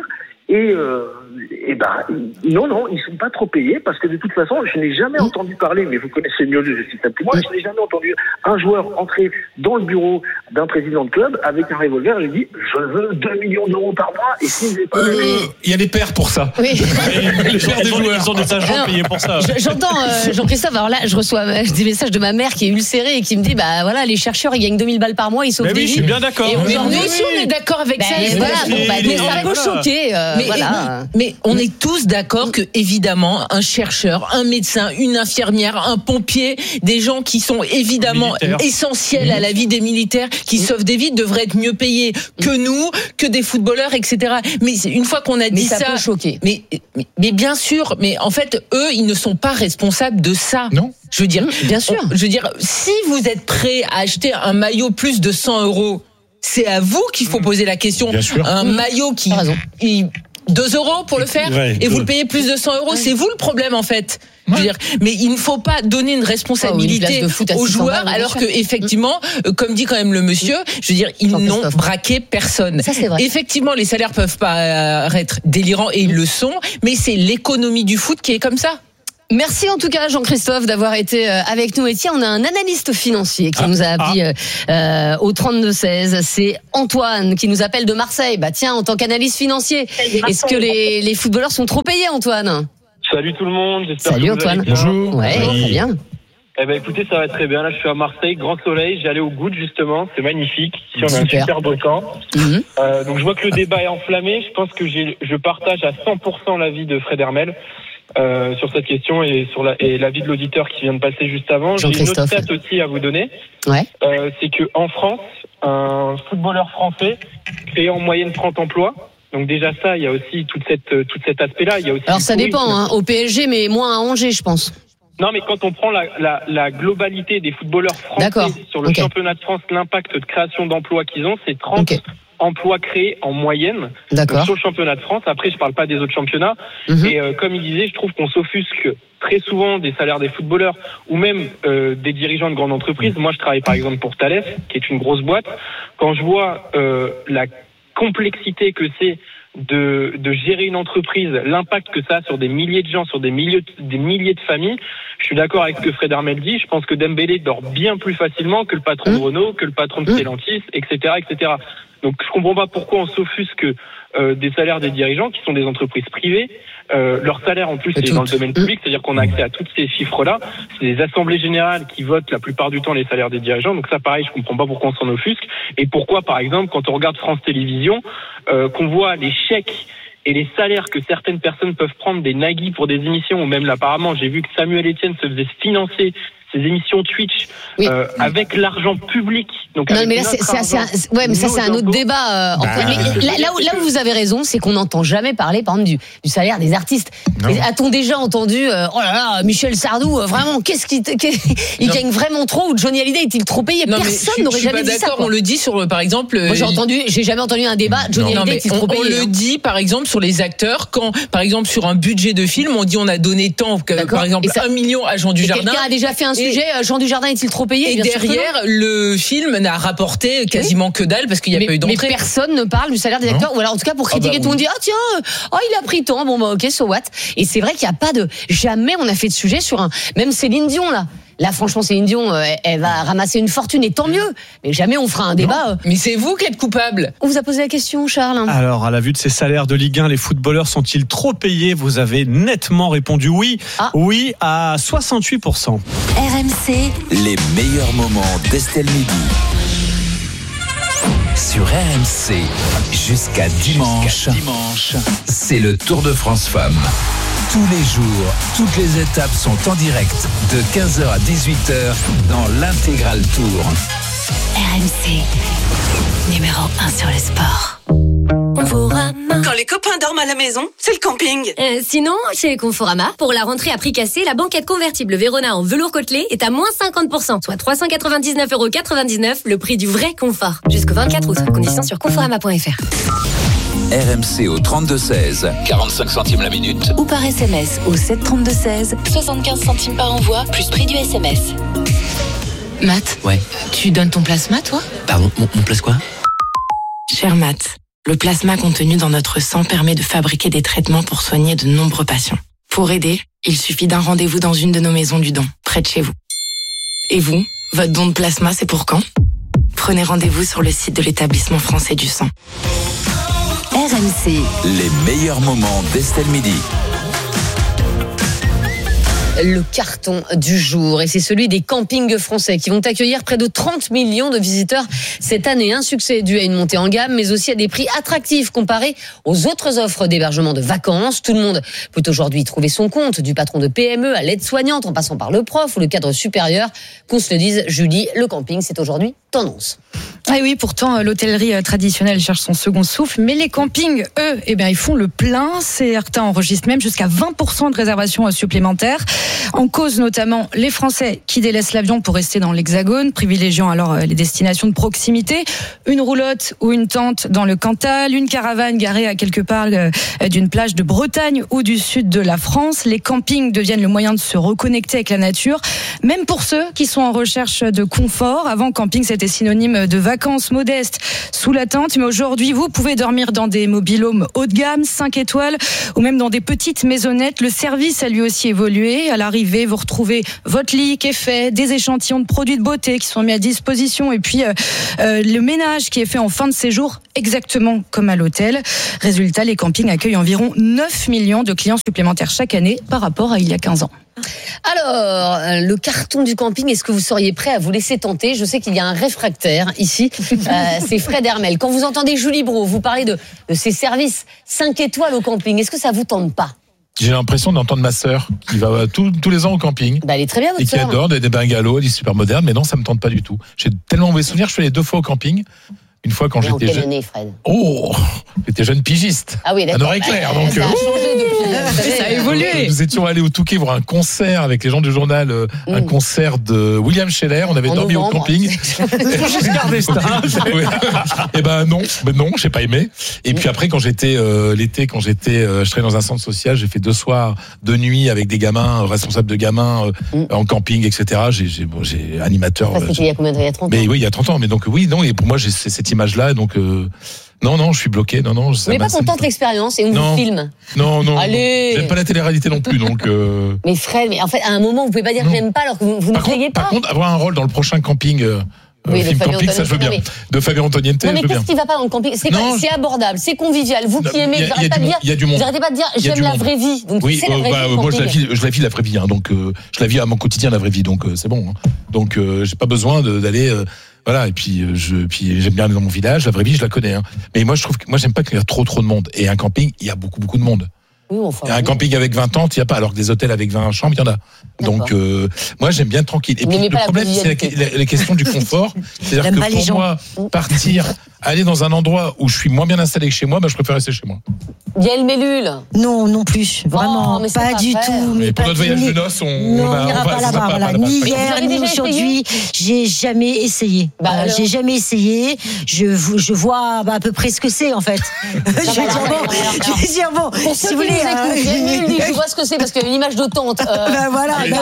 Non, ils sont pas trop payés parce que de toute façon, je n'ai jamais entendu parler, mais vous connaissez mieux le système que moi, je n'ai jamais entendu un joueur entrer dans le bureau d'un président de club avec un revolver et lui dit je veux 2 millions d'euros par mois et si j'ai pas il y a des pairs pour ça. Oui. Les pairs des joueurs, ils ont des agents payés pour ça. J'entends Jean-Christophe, alors là je reçois des messages de ma mère qui est ulcérée et qui me dit voilà, les chercheurs ils gagnent 2000 balles par mois, ils sauvent des vies. Je suis bien d'accord. Mais nous aussi on est d'accord avec ça. Mais ça peut choquer. Mais Mais on est tous d'accord que, évidemment, un chercheur, un médecin, une infirmière, un pompier, des gens qui sont évidemment essentiels à la vie des militaires, qui sauvent des vies, devraient être mieux payés que nous, que des footballeurs, etc. Mais une fois qu'on a dit ça, peut choquer. Mais bien sûr, mais en fait, eux, ils ne sont pas responsables de ça. Non. Je veux dire, bien sûr. Je veux dire, si vous êtes prêt à acheter un maillot plus de 100 €, c'est à vous qu'il faut poser la question. Bien sûr. Un maillot qui 2 € pour le faire, et vous le payez plus de 100 €, c'est vous le problème en fait. Je veux dire, mais il ne faut pas donner une responsabilité aux joueurs, alors que effectivement, comme dit quand même le monsieur, je veux dire, ils n'ont braqué personne. Ça, c'est vrai. Effectivement, les salaires peuvent paraître délirants, et ils le sont, mais c'est l'économie du foot qui est comme ça. Merci en tout cas Jean-Christophe d'avoir été avec nous. Et tiens, on a un analyste financier qui nous a appelé au 32-16. C'est Antoine qui nous appelle de Marseille. Bah tiens, en tant qu'analyste financier, est-ce que les footballeurs sont trop payés, Antoine ? Salut tout le monde, j'espère Salut que vous Antoine. allez bien. Bonjour. Ouais, très bien. Eh ben écoutez, ça va très bien. Là, je suis à Marseille, grand soleil. J'ai allé au Goutte justement, c'est magnifique. Ici, on a un superbe camp. Donc je vois que le débat est enflammé. Je pense que je partage à 100% l'avis de Fred Hermel. Sur cette question et sur l'avis de l'auditeur qui vient de passer juste avant. J'ai une autre stat aussi à vous donner. C'est que en France, un footballeur français crée en moyenne 30 emplois. Donc déjà ça, il y a aussi tout cet aspect-là. Il y a aussi. Alors ça dépend, au PSG, mais moins à Angers, je pense. Non, mais quand on prend la globalité des footballeurs français sur le championnat de France, l'impact de création d'emplois qu'ils ont, c'est 30 emplois créés en moyenne sur le championnat de France. Après, je parle pas des autres championnats. Et comme il disait, je trouve qu'on s'offusque très souvent des salaires des footballeurs ou même des dirigeants de grandes entreprises. Moi, je travaille par exemple pour Thales, qui est une grosse boîte. Quand je vois la complexité que c'est de gérer une entreprise, l'impact que ça a sur des milliers de gens, sur des milliers de familles, je suis d'accord avec ce que Fred Hermel dit. Je pense que Dembélé dort bien plus facilement que le patron de Renault, que le patron de Stellantis, etc., etc. Donc je comprends pas pourquoi on s'offusque des salaires des dirigeants qui sont des entreprises privées. Leur salaire en plus c'est dans le domaine public, c'est-à-dire qu'on a accès à tous ces chiffres-là. C'est les assemblées générales qui votent la plupart du temps les salaires des dirigeants. Donc ça pareil, je comprends pas pourquoi on s'en offusque. Et pourquoi par exemple quand on regarde France Télévisions, qu'on voit les chèques et les salaires que certaines personnes peuvent prendre des Nagui pour des émissions, ou même là apparemment j'ai vu que Samuel Etienne se faisait financer ces émissions Twitch avec l'argent public. Donc non, mais là, c'est un autre débat. Là où vous avez raison, c'est qu'on n'entend jamais parler, par exemple, du salaire des artistes. A-t-on déjà entendu oh là là, Michel Sardou, vraiment, il gagne vraiment trop, ou Johnny Hallyday est-il trop payé? Personne n'aurait jamais dit ça. On le dit sur, par exemple. Moi, j'ai jamais entendu un débat. Johnny Hallyday est-il trop payé? On le dit, par exemple, sur les acteurs, quand, par exemple, sur un budget de film, on dit on a donné tant, par exemple, 1 million à Jean Dujardin. Quelqu'un a déjà fait un sujet, Jean Dujardin est-il trop payé? Et derrière, le film n'a rapporté quasiment que dalle parce qu'il n'y a pas eu d'entrée. Mais personne ne parle du salaire des acteurs, ou alors en tout cas pour critiquer, tout le monde dit tiens, il a pris tant, bon bah ok, so what. Et c'est vrai qu'il n'y a pas jamais on a fait de sujet sur même Céline Dion là. Là, franchement, Céline Dion, elle va ramasser une fortune, et tant mieux. Mais jamais on fera un débat. Mais c'est vous qui êtes coupable. On vous a posé la question, Charles. Alors, à la vue de ces salaires de Ligue 1, les footballeurs sont-ils trop payés? Vous avez nettement répondu oui. Oui à 68%. RMC. Les meilleurs moments d'Estelle Midi. Sur RMC, jusqu'à dimanche, c'est le Tour de France Femmes. Tous les jours, toutes les étapes sont en direct de 15h à 18h dans l'Intégral Tour. RMC, numéro 1 sur le sport. Quand les copains dorment à la maison, c'est le camping. Sinon, chez Conforama, pour la rentrée à prix cassé, la banquette convertible Vérona en velours côtelé est à moins 50%, soit 399,99 €, le prix du vrai confort. Jusqu'au 24 août. Conditions sur conforama.fr. RMC au 32-16, 45 centimes la minute. Ou par SMS au 732-16, 75 centimes par envoi, plus prix du SMS. Matt, Tu donnes ton plasma, toi? Pardon, mon place quoi? Cher Matt, le plasma contenu dans notre sang permet de fabriquer des traitements pour soigner de nombreux patients. Pour aider, il suffit d'un rendez-vous dans une de nos maisons du don, près de chez vous. Et vous, votre don de plasma, c'est pour quand? Prenez rendez-vous sur le site de l'établissement français du sang. RMC. Les meilleurs moments d'Estelle Midi. Le carton du jour, et c'est celui des campings français qui vont accueillir près de 30 millions de visiteurs cette année. Un succès dû à une montée en gamme, mais aussi à des prix attractifs comparés aux autres offres d'hébergement de vacances. Tout le monde peut aujourd'hui trouver son compte, du patron de PME à l'aide-soignante, en passant par le prof ou le cadre supérieur. Qu'on se le dise, Julie, le camping, c'est aujourd'hui tendance. Ah oui, pourtant, l'hôtellerie traditionnelle cherche son second souffle, mais les campings, eux, ils font le plein. Certains enregistrent même jusqu'à 20% de réservations supplémentaires. En cause notamment les Français qui délaissent l'avion pour rester dans l'Hexagone, privilégiant alors les destinations de proximité. Une roulotte ou une tente dans le Cantal, une caravane garée à quelque part d'une plage de Bretagne ou du sud de la France. Les campings deviennent le moyen de se reconnecter avec la nature, même pour ceux qui sont en recherche de confort. Avant, camping, c'était synonyme de vacances modestes sous la tente, mais aujourd'hui, vous pouvez dormir dans des mobil-homes haut de gamme, 5 étoiles, ou même dans des petites maisonnettes. Le service a lui aussi évolué. À l'arrivée, vous retrouvez votre lit qui est fait, des échantillons de produits de beauté qui sont mis à disposition, et puis le ménage qui est fait en fin de séjour, exactement comme à l'hôtel. Résultat, les campings accueillent environ 9 millions de clients supplémentaires chaque année par rapport à il y a 15 ans. Alors, le carton du camping, est-ce que vous seriez prêt à vous laisser tenter ? Je sais qu'il y a un réfractaire ici, c'est Fred Hermel. Quand vous entendez Julie Brault vous parler de ces services 5 étoiles au camping, est-ce que ça vous tente pas ? J'ai l'impression d'entendre ma sœur qui va tous les ans au camping. Elle est très bien, votre sœur. Et qui adore des bungalows, des super modernes, mais non, ça me tente pas du tout. J'ai tellement mauvais souvenirs, je suis allé 2 fois au camping. Une fois quand j'étais jeune. Année, Fred ? J'étais jeune pigiste. Ah oui, d'accord. À Nord-Éclair, donc. Ça a changé depuis. Ça a évolué. Nous étions allés au Touquet voir un concert avec les gens du journal, un concert de William Scheller. On avait dormi au camping. Et non, j'ai pas aimé. Et puis après, quand j'étais l'été, je travaillais dans un centre social, j'ai fait 2 soirs de nuit avec des gamins, responsables de gamins en camping, etc. J'ai animateur. C'était il y a combien de temps ? Il y a 30 ans. Mais oui, il y a 30 ans. Mais donc oui, non. Et pour moi, j'ai cette image-là, donc. Non, je suis bloqué. Non. Vous n'êtes pas content de l'expérience et on vous filme ? Non. Allez. J'aime pas la télé-réalité non plus, donc. Mais Fred, en fait, à un moment, vous pouvez pas dire que j'aime pas alors que vous ne criez pas. Par contre, avoir un rôle dans le prochain camping. Film camping, ça je veux bien. De Fabien Antoniente, non, mais qu'est-ce qui va pas dans le camping ? C'est abordable, c'est convivial. Vous qui aimez, vous n'arrêtez pas de dire j'aime la vraie vie. Donc oui, c'est la vraie vie. Moi je la vis la vraie vie, donc je la vis à mon quotidien la vraie vie, donc c'est bon. Donc j'ai pas besoin d'aller. Voilà, et puis j'aime bien aller dans mon village, la vraie vie je la connais. Mais moi je trouve que j'aime pas qu'il y a trop de monde. Et un camping, il y a beaucoup de monde. Oui, enfin, un camping avec 20 tentes, il n'y a pas. Alors que des hôtels avec 20 chambres, il y en a. Donc, moi, j'aime bien tranquille. Et puis, le problème, c'est la question du confort. C'est-à-dire que pour moi, aller dans un endroit où je suis moins bien installé que chez moi, je préfère rester chez moi. Yael Mellul. Non plus. Vraiment, pas du tout. Mais pour notre voyage de noces, on n'ira pas là-bas. Voilà. Ni hier, ni aujourd'hui. J'ai jamais essayé. J'ai jamais essayé. Je vois à peu près ce que c'est, en fait. Je vais dire bon. Si vous voulez, je vois ce que c'est parce qu'il y a une image de tente. Avec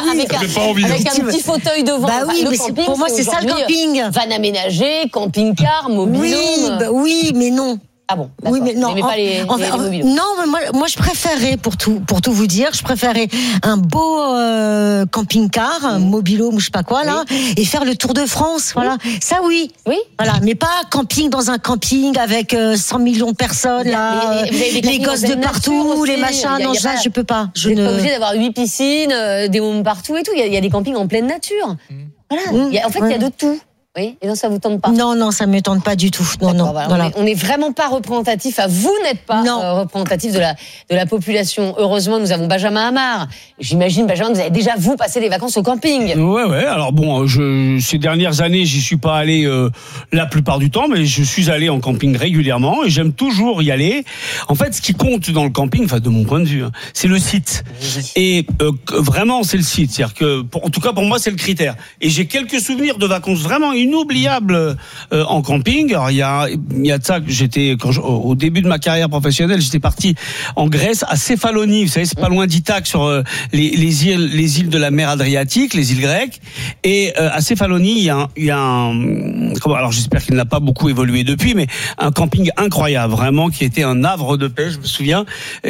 un petit fauteuil devant. Oui, mais pour moi, c'est ça le camping. Van aménagé, camping-car, mobile. Oui, mais non. Ah bon, d'accord. Oui, mais non. Pas les mobiles. Non, mais moi je préférerais, pour tout vous dire, je préférerais un beau camping-car, un mobile-home ou je sais pas quoi là, et faire le tour de France, voilà. Ça oui. Voilà, mais pas camping dans un camping avec 100 millions de personnes là, les gosses de partout, les machins. Non, ça je peux pas. Vous n'êtes pas obligé d'avoir 8 piscines, des homes partout et tout. Il y a des campings en pleine nature. Voilà. En fait, il y a de tout. Oui, et donc ça vous tente pas ? Non, ça me tente pas du tout. Non. Voilà. On n'est vraiment pas représentatif. Vous n'êtes pas représentatif de la population. Heureusement, nous avons Benjamin Amar. J'imagine, Benjamin, que vous avez déjà passé des vacances au camping. Ouais. Alors bon, ces dernières années, j'y suis pas allé la plupart du temps, mais je suis allé en camping régulièrement et j'aime toujours y aller. En fait, ce qui compte dans le camping, de mon point de vue, c'est le site. Et vraiment, c'est le site. C'est-à-dire que, en tout cas, pour moi, c'est le critère. Et j'ai quelques souvenirs de vacances vraiment inoubliable en camping. Alors il y a de ça que au début de ma carrière professionnelle, j'étais parti en Grèce à Céphalonie. Vous savez, c'est pas loin d'Ithaque, sur les îles de la mer Adriatique, les îles grecques. Et à Céphalonie, il y a un alors j'espère qu'il n'a pas beaucoup évolué depuis, mais un camping incroyable, vraiment, qui était un havre de paix. Je me souviens,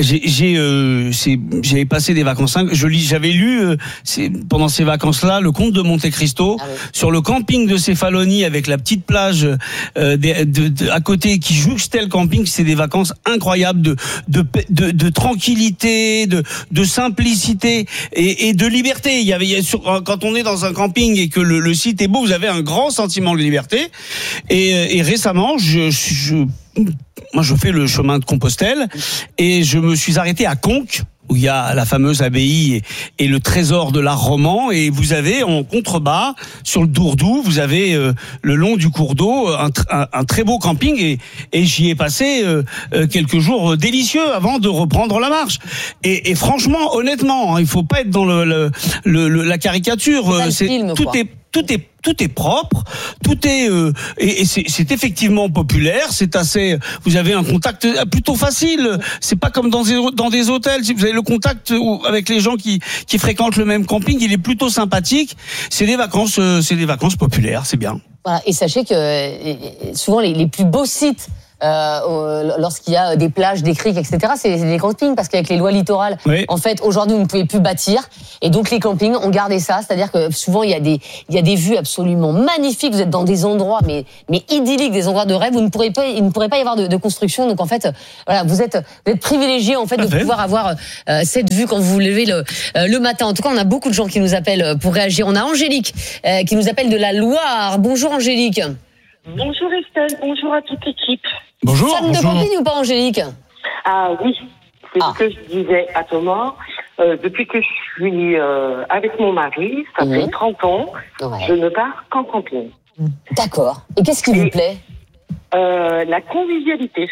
j'avais passé des vacances. J'avais lu pendant ces vacances-là le Comte de Monte Cristo sur le camping de Céphalonie. Cefalonie avec la petite plage à côté qui jouxtait le camping. C'est des vacances incroyables de tranquillité, de simplicité et de liberté. Quand on est dans un camping et que le site est beau, vous avez un grand sentiment de liberté. Et récemment, moi, je fais le chemin de Compostelle et je me suis arrêté à Conques, où il y a la fameuse abbaye et le trésor de l'art roman. Et vous avez en contrebas, sur le Dourdou, vous avez le long du cours d'eau un très beau camping. Et j'y ai passé quelques jours délicieux avant de reprendre la marche. Et franchement, honnêtement, il faut pas être dans la caricature. Tout est propre, tout est et c'est effectivement populaire. C'est assez. Vous avez un contact plutôt facile. C'est pas comme dans des hôtels. Si vous avez le contact avec les gens qui fréquentent le même camping, il est plutôt sympathique. C'est des vacances populaires. C'est bien. Voilà. Et sachez que souvent les plus beaux sites. Lorsqu'il y a des plages, des criques, etc., c'est les campings, parce qu'avec les lois littorales, en fait, aujourd'hui, vous ne pouvez plus bâtir, et donc les campings ont gardé ça, c'est-à-dire que souvent il y a des vues absolument magnifiques. Vous êtes dans des endroits mais idylliques, des endroits de rêve. Il ne pourrait pas y avoir de construction. Donc en fait, voilà, vous êtes privilégié en fait de pouvoir avoir cette vue quand vous vous levez le matin. En tout cas, on a beaucoup de gens qui nous appellent pour réagir. On a Angélique qui nous appelle de la Loire. Bonjour Angélique. Bonjour Estelle, bonjour à toute l'équipe. Bonjour. Femme de camping ou pas, Angélique? Ah oui, c'est ce que je disais à Thomas. Depuis que je suis avec mon mari, ça fait 30 ans, je ne pars qu'en camping. D'accord. Et qu'est-ce qui vous plaît? La convivialité.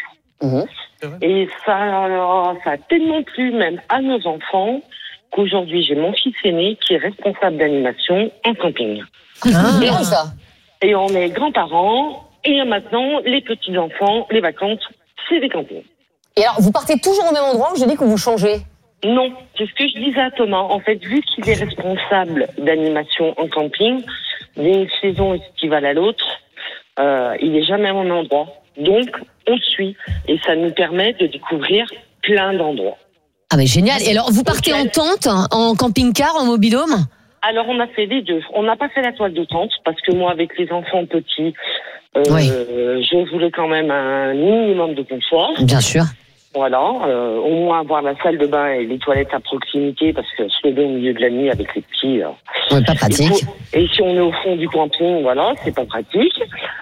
Et ça a tellement plu même à nos enfants qu'aujourd'hui j'ai mon fils aîné qui est responsable d'animation en camping. Bien ça. Et on est grands-parents, et maintenant, les petits-enfants, les vacances, c'est des campings. Et alors, vous partez toujours au même endroit, ou je dis que vous changez? Non, c'est ce que je disais à Thomas. En fait, vu qu'il est responsable d'animation en camping, d'une saison estivale à l'autre, il n'est jamais au même endroit. Donc, on le suit, et ça nous permet de découvrir plein d'endroits. Ah mais génial. Et alors, vous partez en tente, en camping-car, en mobil-home? Alors, on a fait les deux. On n'a pas fait la toile de tente, parce que moi, avec les enfants petits, je voulais quand même un minimum de confort. Bien sûr. Voilà, au moins avoir la salle de bain et les toilettes à proximité, parce que se lever au milieu de la nuit avec les petits... pas pratique. Et si on est au fond du camping, voilà, c'est pas pratique.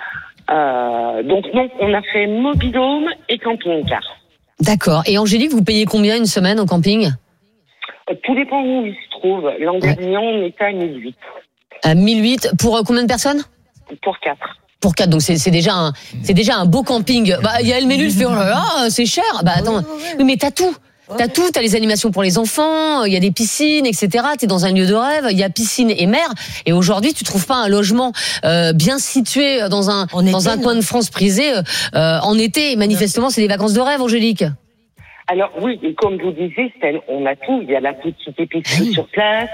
Donc non, on a fait mobil-home et camping-car. D'accord. Et Angélique, vous payez combien une semaine au camping? Tout dépend où il se trouve. L'an dernier, on était à 1008. À 1008 pour combien de personnes? Pour 4. Pour 4, donc c'est déjà un beau camping. Bah, Yael Mellul fait, oh là là, c'est cher. Bah, attends. Oui, mais t'as tout. T'as les animations pour les enfants, il y a des piscines, etc. T'es dans un lieu de rêve, il y a piscine et mer. Et aujourd'hui, tu trouves pas un logement bien situé dans un coin de France prisé en été. Manifestement, c'est des vacances de rêve, Angélique. Alors oui, et comme vous disiez, on a tout. Il y a la petite épicerie sur place.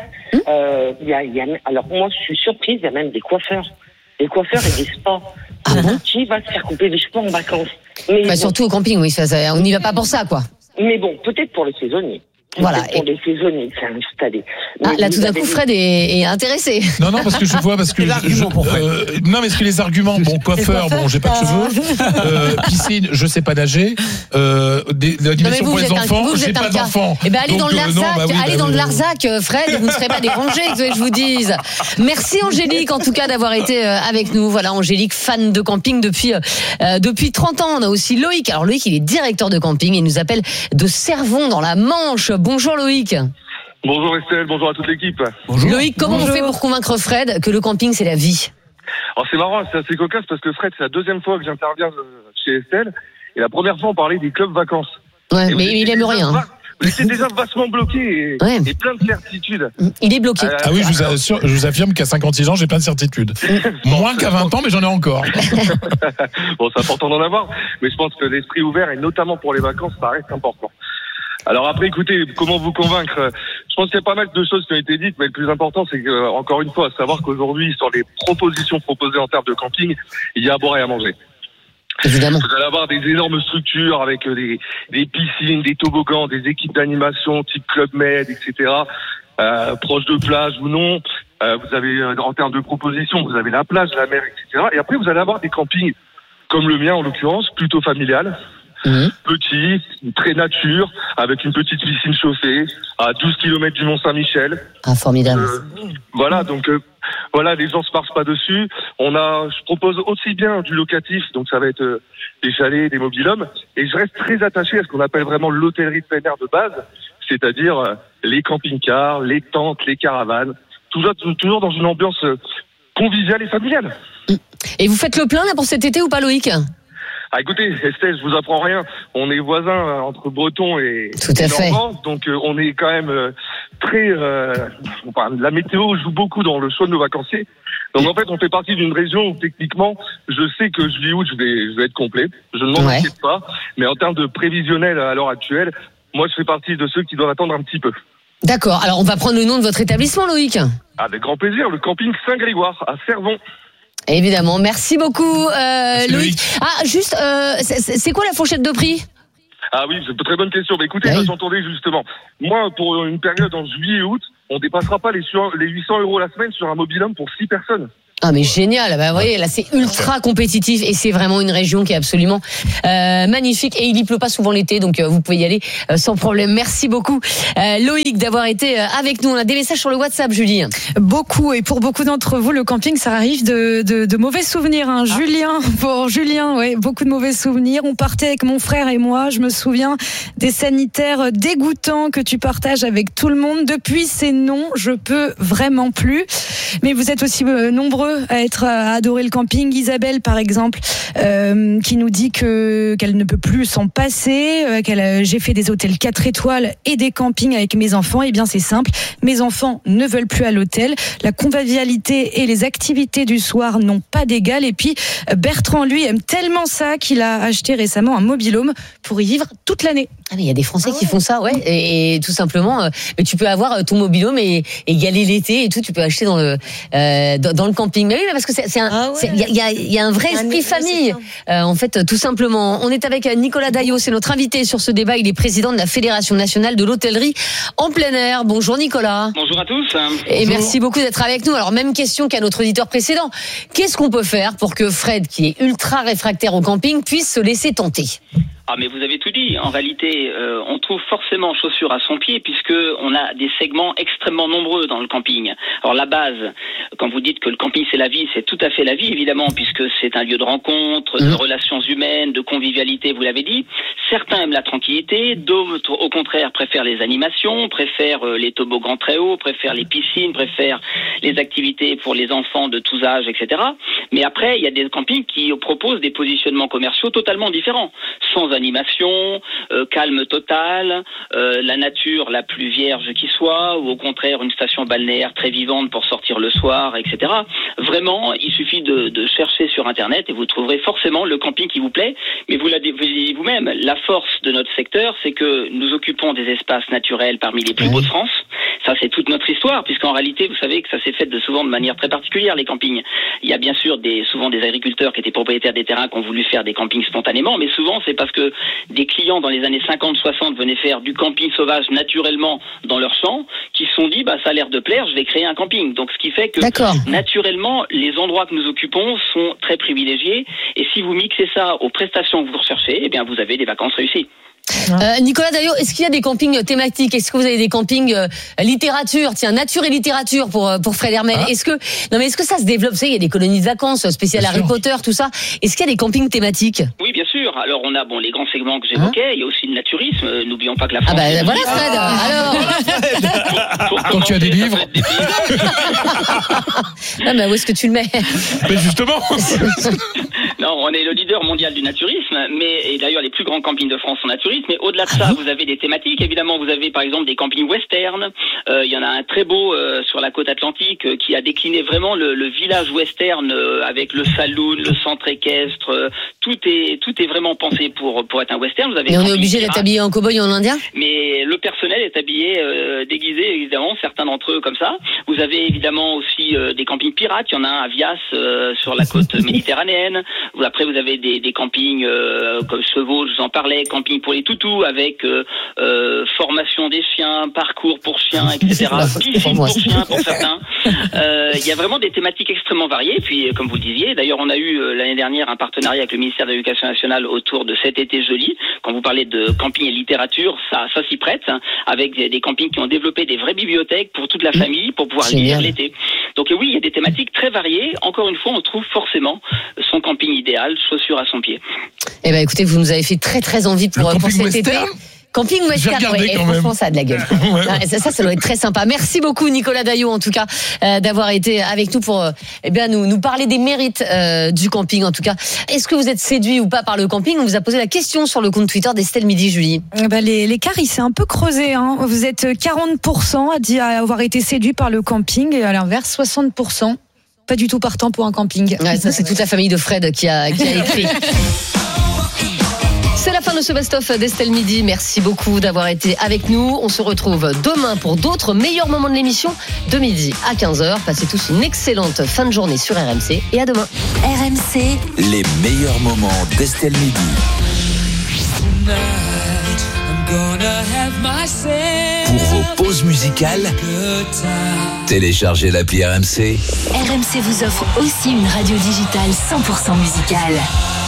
Alors moi, je suis surprise, il y a même des coiffeurs. Des coiffeurs et des spas. Qui va se faire couper les cheveux en vacances? Mais surtout au camping, oui. On n'y va pas pour ça, quoi. Mais bon, peut-être pour les saisonniers. Voilà. Pour les saisonniers, c'est installé. Là, tout d'un coup, Fred est intéressé. Non, parce que je vois, parce que non, mais est-ce que les arguments, coiffeur, j'ai pas de cheveux, piscine, je sais pas nager, l'animation pour les enfants, j'ai pas d'enfants. Eh ben, allez dans le Larzac, Fred, vous ne serez pas dérangé, que je vous dise. Merci Angélique, en tout cas, d'avoir été avec nous. Voilà, Angélique, fan de camping depuis 30 ans. On a aussi Loïc. Alors Loïc, il est directeur de camping. Il nous appelle de Cervon dans la Manche. Bonjour Loïc. Bonjour Estelle, bonjour à toute l'équipe. Bonjour. Loïc, comment on fait pour convaincre Fred que le camping c'est la vie? Alors c'est marrant, c'est assez cocasse parce que Fred, c'est la deuxième fois que j'interviens chez Estelle. Et la première fois on parlait des clubs vacances. Ouais, mais il aime rien. Vous étiez déjà vachement bloqué et plein de certitudes. Il est bloqué. Ah oui, je vous affirme qu'à 56 ans, j'ai plein de certitudes. Moins qu'à 20 ans, mais j'en ai encore. Bon, c'est important d'en avoir, mais je pense que l'esprit ouvert, et notamment pour les vacances, ça reste important. Alors après, écoutez, comment vous convaincre? Je pense qu'il y a pas mal de choses qui ont été dites, mais le plus important, c'est que, encore une fois, savoir qu'aujourd'hui, sur les propositions proposées en termes de camping, il y a à boire et à manger. Évidemment. Vous allez avoir des énormes structures avec des piscines, des toboggans, des équipes d'animation type Club Med, etc., proches de plage ou non. Vous avez, en termes de propositions, vous avez la plage, la mer, etc. Et après, vous allez avoir des campings, comme le mien en l'occurrence, plutôt familial, petit, très nature, avec une petite piscine chauffée, à 12 km du Mont-Saint-Michel. Ah, formidable. Voilà, donc voilà, les gens se marchent pas dessus. Je propose aussi bien du locatif, donc ça va être des chalets, des mobil-homes, et je reste très attaché à ce qu'on appelle vraiment l'hôtellerie de plein air de base, c'est-à-dire les camping-cars, les tentes, les caravanes. Toujours dans une ambiance conviviale et familiale. Et vous faites le plein là pour cet été ou pas, Loïc ? Ah, écoutez, Estelle, je vous apprends rien. On est voisins entre Bretons et Normands, donc on est quand même très. La météo joue beaucoup dans le choix de nos vacanciers. Donc en fait, on fait partie d'une région où techniquement, je sais que juillet août, je vais être complet. Je ne m'en inquiète pas. Mais en termes de prévisionnel à l'heure actuelle, moi, je fais partie de ceux qui doivent attendre un petit peu. D'accord. Alors, on va prendre le nom de votre établissement, Loïc. Avec grand plaisir, le camping Saint-Grégoire à Cervon. Évidemment. Merci beaucoup, Loïc. Ah, juste, c'est quoi la fourchette de prix ? Ah oui, c'est une très bonne question. Mais écoutez, j'entendais justement. Moi, pour une période en juillet et août, on dépassera pas les 800 € la semaine sur un mobil-home pour 6 personnes. Ah mais génial, vous voyez là c'est ultra compétitif et c'est vraiment une région qui est absolument magnifique et il y pleut pas souvent l'été donc vous pouvez y aller sans problème. Merci beaucoup Loïc d'avoir été avec nous. On a des messages sur le WhatsApp, Julie. Beaucoup, et pour beaucoup d'entre vous le camping ça arrive de mauvais souvenirs hein. Julien, ouais, beaucoup de mauvais souvenirs. On partait avec mon frère et moi, je me souviens des sanitaires dégoûtants que tu partages avec tout le monde. Depuis c'est non, je peux vraiment plus. Mais vous êtes aussi nombreux à adorer le camping. Isabelle par exemple qui nous dit qu'elle ne peut plus s'en passer, j'ai fait des hôtels 4 étoiles et des campings avec mes enfants. Eh bien c'est simple, mes enfants ne veulent plus à l'hôtel, la convivialité et les activités du soir n'ont pas d'égal. Et puis Bertrand lui aime tellement ça qu'il a acheté récemment un mobil-home pour y vivre toute l'année. Ah mais il y a des Français qui font ça, ouais, et tout simplement mais tu peux avoir ton mobil-home et y aller l'été et tout, tu peux acheter dans le camping. Mais oui, parce que il y a un vrai esprit famille en fait, tout simplement. On est avec Nicolas Daillot, c'est notre invité sur ce débat. Il est président de la Fédération nationale de l'hôtellerie en plein air. Bonjour Nicolas. Bonjour à tous. Et merci beaucoup d'être avec nous. Alors même question qu'à notre auditeur précédent. Qu'est-ce qu'on peut faire pour que Fred, qui est ultra réfractaire au camping, puisse se laisser tenter ? Ah mais vous avez tout dit. En réalité, on trouve forcément chaussures à son pied puisque on a des segments extrêmement nombreux dans le camping. Alors la base, quand vous dites que le camping c'est la vie, c'est tout à fait la vie évidemment puisque c'est un lieu de rencontre, de relations humaines, de convivialité. Vous l'avez dit. Certains aiment la tranquillité, d'autres au contraire préfèrent les animations, préfèrent les toboggans très hauts, préfèrent les piscines, préfèrent les activités pour les enfants de tous âges, etc. Mais après, il y a des campings qui proposent des positionnements commerciaux totalement différents, sans animation, calme total, la nature la plus vierge qui soit, ou au contraire une station balnéaire très vivante pour sortir le soir, etc. Vraiment, il suffit de chercher sur Internet et vous trouverez forcément le camping qui vous plaît. Mais vous l'avez dit vous-même, la force de notre secteur, c'est que nous occupons des espaces naturels parmi les plus beaux de France. Ça, c'est toute notre histoire, puisqu'en réalité, vous savez que ça s'est fait souvent de manière très particulière, les campings. Il y a bien sûr souvent des agriculteurs qui étaient propriétaires des terrains qui ont voulu faire des campings spontanément, mais souvent c'est parce que des clients dans les années 50-60 venaient faire du camping sauvage naturellement dans leur champ, qui se sont dit, ça a l'air de plaire, je vais créer un camping. Donc ce qui fait que naturellement, les endroits que nous occupons sont très privilégiés, et si vous mixez ça aux prestations que vous recherchez, eh bien vous avez des vacances réussies. Nicolas Daillot, est-ce qu'il y a des campings thématiques ? Est-ce que vous avez des campings littérature, nature et littérature pour Fred Hermel ? Est-ce que ça se développe ? Vous savez, il y a des colonies de vacances spéciales Harry Potter, tout ça. Est-ce qu'il y a des campings thématiques ? Oui, bien sûr. Alors on a les grands segments que j'évoquais. Il y a aussi le naturisme. N'oublions pas que la France. Voilà Fred. Alors. Quand tu as des livres. Où est-ce que tu le mets ? Mais justement. Non, on est le leader mondial du naturisme, et d'ailleurs les plus grands campings de France sont naturistes. Mais au-delà de ça, vous avez des thématiques. Évidemment, vous avez par exemple des campings western. Il y en a un très beau sur la côte atlantique qui a décliné vraiment le village western avec le saloon, le centre équestre. Tout est vraiment pensé pour être un western. Vous avez et on est obligé d'être habillé en cow-boy ou en indien ? Mais le personnel est habillé, déguisé évidemment, certains d'entre eux comme ça. Vous avez évidemment aussi des campings pirates. Il y en a un à Vias sur la côte méditerranéenne. Après, vous avez des campings comme Chevaux, je vous en parlais, camping pour les toutous avec formation des chiens, parcours pour chiens, etc. Piscine pour chiens pour certains. Il y a vraiment des thématiques extrêmement variées. Puis, comme vous le disiez, d'ailleurs, on a eu l'année dernière un partenariat avec le ministère de l'Éducation nationale autour de cet été joli. Quand vous parlez de camping et littérature, ça s'y prête, hein, avec des campings qui ont développé des vraies bibliothèques pour toute la famille, pour pouvoir lire l'été. Donc oui, il y a des thématiques très variées. Encore une fois, on trouve forcément son camping idéal, chaussures à son pied. Eh ben, écoutez, vous nous avez fait très très envie pour cet été. Camping Western, franchement, ça a de la gueule. Ça doit être très sympa. Merci beaucoup, Nicolas Daillot, en tout cas, d'avoir été avec nous pour nous parler des mérites du camping, en tout cas. Est-ce que vous êtes séduit ou pas par le camping? On vous a posé la question sur le compte Twitter d'Estelle Midi, Julie. L'écart, il s'est un peu creusé. Hein. Vous êtes 40% à dire avoir été séduit par le camping, et à l'inverse, 60%. Pas du tout partant pour un camping. Ouais, ça, c'est toute la famille de Fred qui a écrit. C'est la fin de ce best-of d'Estelle Midi. Merci beaucoup d'avoir été avec nous. On se retrouve demain pour d'autres meilleurs moments de l'émission de midi à 15h. Passez tous une excellente fin de journée sur RMC et à demain. RMC, les meilleurs moments d'Estelle Midi. Pour vos pauses musicales, téléchargez l'appli RMC. RMC vous offre aussi une radio digitale 100% musicale.